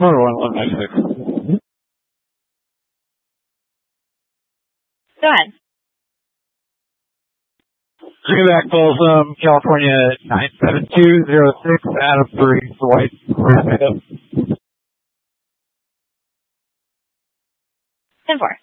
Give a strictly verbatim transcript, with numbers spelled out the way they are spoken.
four one one nine six. Go ahead. Greenback Folsom, California nine seven two zero six, Adam three, White. ten four.